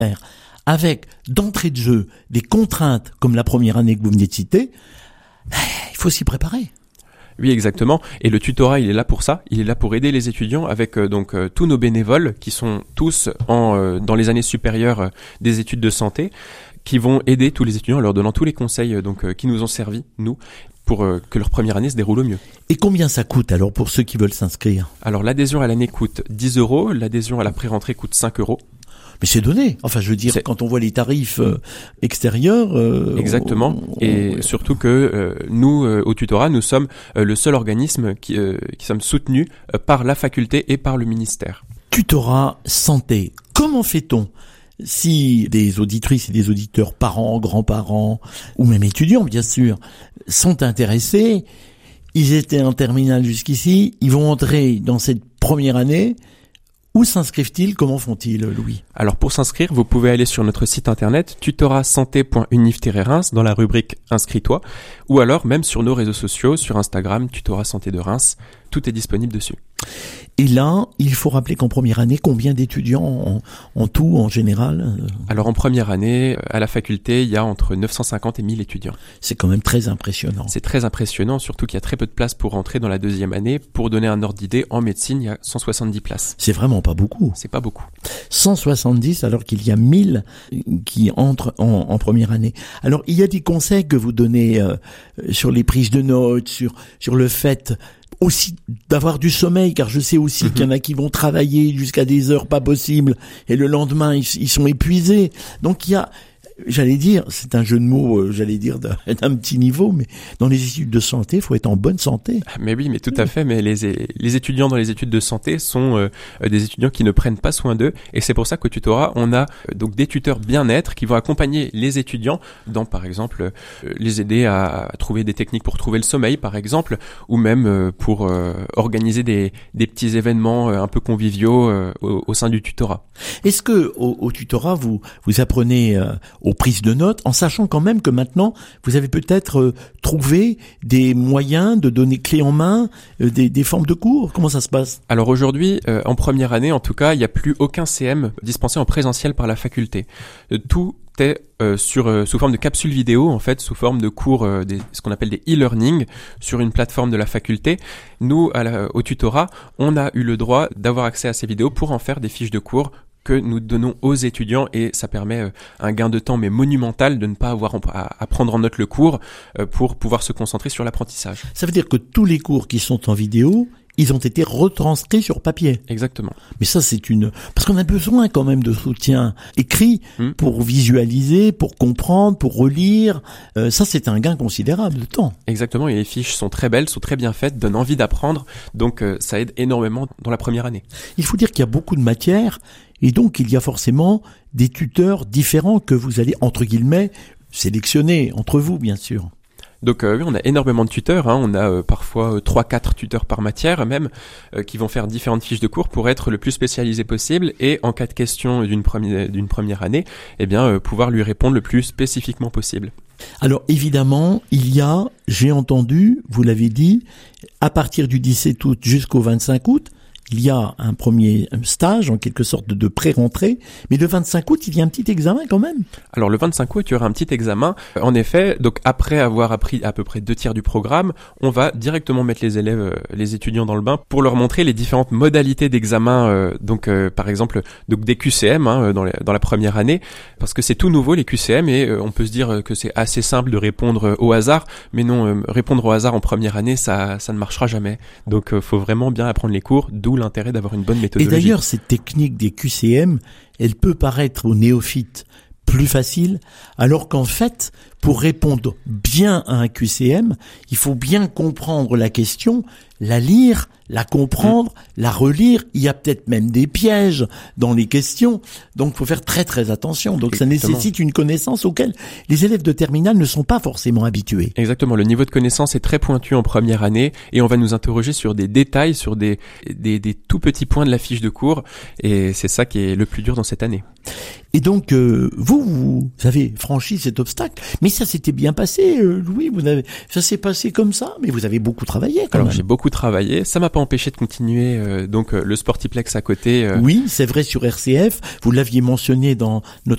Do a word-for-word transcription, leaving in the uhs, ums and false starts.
avec d'entrée de jeu des contraintes comme la première année que vous venez de citer, il faut s'y préparer. Oui, exactement. Et le tutorat, il est là pour ça. Il est là pour aider les étudiants avec euh, donc euh, tous nos bénévoles qui sont tous en euh, dans les années supérieures euh, des études de santé, qui vont aider tous les étudiants en leur donnant tous les conseils euh, donc euh, qui nous ont servi nous pour euh, que leur première année se déroule au mieux. Et combien ça coûte alors pour ceux qui veulent s'inscrire ? Alors l'adhésion à l'année coûte dix euros, l'adhésion à la pré-rentrée coûte cinq euros. Mais c'est donné. Enfin, je veux dire, c'est... quand on voit les tarifs euh, extérieurs... Euh, Exactement. On... Et on... surtout que euh, nous, euh, au tutorat, nous sommes euh, le seul organisme qui, euh, qui sommes soutenus euh, par la faculté et par le ministère. Tutorat santé. Comment fait-on si des auditrices et des auditeurs, parents, grands-parents, ou même étudiants, bien sûr, sont intéressés, ils étaient en terminale jusqu'ici, ils vont entrer dans cette première année... Où s'inscrivent-ils ? Comment font-ils, Louis ? Alors pour s'inscrire, vous pouvez aller sur notre site internet tutorat santé point unif tiret reims dans la rubrique Inscris-toi, ou alors même sur nos réseaux sociaux, sur Instagram, Tutorat Santé de Reims, tout est disponible dessus. Et là, il faut rappeler qu'en première année, combien d'étudiants en, en tout, en général ? Alors en première année, à la faculté, il y a entre neuf cent cinquante et mille étudiants. C'est quand même très impressionnant. C'est très impressionnant, surtout qu'il y a très peu de places pour rentrer dans la deuxième année. Pour donner un ordre d'idée, en médecine, il y a cent soixante-dix places. C'est vraiment pas beaucoup. C'est pas beaucoup. cent soixante-dix alors qu'il y a mille qui entrent en, en première année. Alors, il y a des conseils que vous donnez euh, sur les prises de notes, sur, sur le fait... aussi d'avoir du sommeil, car je sais aussi mmh. qu'il y en a qui vont travailler jusqu'à des heures pas possibles, et le lendemain, ils, ils sont épuisés. Donc il y a, j'allais dire, c'est un jeu de mots, euh, j'allais dire d'un, d'un petit niveau, mais dans les études de santé, il faut être en bonne santé. Mais oui, mais tout à fait, mais les, les étudiants dans les études de santé sont euh, des étudiants qui ne prennent pas soin d'eux, et c'est pour ça qu'au tutorat, on a euh, donc des tuteurs bien-être qui vont accompagner les étudiants dans, par exemple, euh, les aider à, à trouver des techniques pour trouver le sommeil, par exemple, ou même euh, pour euh, organiser des, des petits événements euh, un peu conviviaux euh, au, au sein du tutorat. Est-ce que au, au tutorat, vous, vous apprenez euh, aux prises de notes, en sachant quand même que maintenant, vous avez peut-être euh, trouvé des moyens de donner clé en main euh, des, des formes de cours ? Comment ça se passe ? Alors aujourd'hui, euh, en première année, en tout cas, il n'y a plus aucun C M dispensé en présentiel par la faculté. Euh, tout est euh, sur euh, sous forme de capsules vidéo, en fait, sous forme de cours, euh, des, ce qu'on appelle des e-learning, sur une plateforme de la faculté. Nous, à la, au tutorat, on a eu le droit d'avoir accès à ces vidéos pour en faire des fiches de cours que nous donnons aux étudiants, et ça permet euh, un gain de temps mais monumental de ne pas avoir à, à prendre en note le cours euh, pour pouvoir se concentrer sur l'apprentissage. Ça veut dire que tous les cours qui sont en vidéo, ils ont été retranscrits sur papier. Exactement. Mais ça, c'est une... Parce qu'on a besoin quand même de soutien écrit mmh. pour visualiser, pour comprendre, pour relire. Euh, ça, c'est un gain considérable de temps. Exactement, et les fiches sont très belles, sont très bien faites, donnent envie d'apprendre, donc euh, ça aide énormément dans la première année. Il faut dire qu'il y a beaucoup de matières, et donc il y a forcément des tuteurs différents que vous allez, entre guillemets, sélectionner entre vous, bien sûr. Donc euh, oui, on a énormément de tuteurs, hein. On a euh, parfois trois quatre tuteurs par matière même, euh, qui vont faire différentes fiches de cours pour être le plus spécialisé possible, et en cas de question d'une première, d'une première année, eh bien euh, pouvoir lui répondre le plus spécifiquement possible. Alors évidemment, il y a, j'ai entendu, vous l'avez dit, à partir du dix-sept août jusqu'au vingt-cinq août, il y a un premier stage, en quelque sorte de pré-rentrée, mais le vingt-cinq août, il y a un petit examen quand même. Alors le vingt-cinq août, il y aura un petit examen. En effet, donc après avoir appris à peu près deux tiers du programme, on va directement mettre les élèves, les étudiants dans le bain pour leur montrer les différentes modalités d'examen. Euh, donc euh, par exemple, donc des Q C M hein, dans, les, dans la première année, parce que c'est tout nouveau les Q C M, et euh, on peut se dire que c'est assez simple de répondre au hasard, mais non, euh, répondre au hasard en première année, ça, ça ne marchera jamais. Donc euh, faut vraiment bien apprendre les cours, d'où l'intérêt d'avoir une bonne méthodologie. Et d'ailleurs, cette technique des Q C M, elle peut paraître aux néophytes plus facile, alors qu'en fait, pour répondre bien à un Q C M, il faut bien comprendre la question, la lire, la comprendre, mmh. la relire. Il y a peut-être même des pièges dans les questions, donc il faut faire très très attention. Donc Exactement. Ça nécessite une connaissance auquel les élèves de terminale ne sont pas forcément habitués. Exactement, le niveau de connaissance est très pointu en première année, et on va nous interroger sur des détails, sur des, des, des tout petits points de la fiche de cours, et c'est ça qui est le plus dur dans cette année. Et donc, euh, vous, vous avez franchi cet obstacle, mais ça s'était bien passé, euh, Louis, vous avez, ça s'est passé comme ça, mais vous avez beaucoup travaillé quand Alors, même. J'ai beaucoup travaillé, ça m'a pas empêché de continuer, euh, donc euh, le Sportiplex à côté. Euh... Oui, c'est vrai, sur R C F, vous l'aviez mentionné dans notre